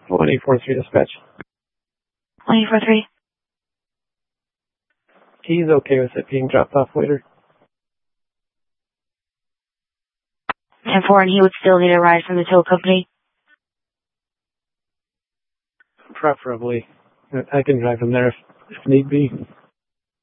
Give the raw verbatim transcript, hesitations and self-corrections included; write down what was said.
one eight four three dispatch. one eight four three. He's okay with it being dropped off later. ten four, and he would still need a ride from the tow company? Preferably. I can drive him there if, if need be.